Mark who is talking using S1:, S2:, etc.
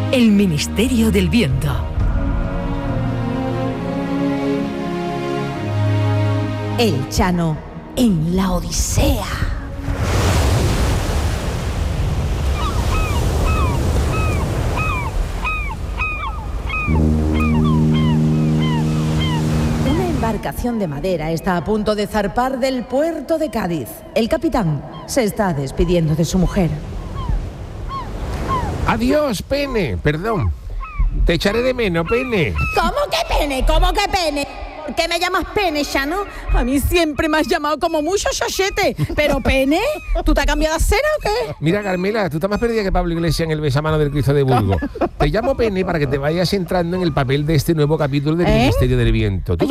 S1: El Ministerio del Viento.
S2: El Chano en la Odisea. Una embarcación de madera está a punto de zarpar del puerto de Cádiz. El capitán se está despidiendo de su mujer.
S3: Adiós, Pene. Perdón. Te echaré de menos, Pene.
S2: ¿Cómo que pene? ¿Cómo que pene? ¿Por qué me llamas pene, Chano? A mí siempre me has llamado como mucho chachete. ¿Pero pene? ¿Tú te has cambiado de acera o qué?
S3: Mira, Carmela, tú estás más perdida que Pablo Iglesias en el besamano del Cristo de Burgos. Te llamo Pene para que te vayas entrando en el papel de este nuevo capítulo del Ministerio del Viento.